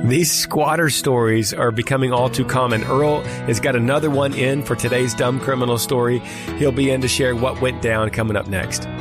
These squatter stories are becoming all too common. Earl has got another one in for today's Dumb Criminal Story. He'll be in to share what went down coming up next.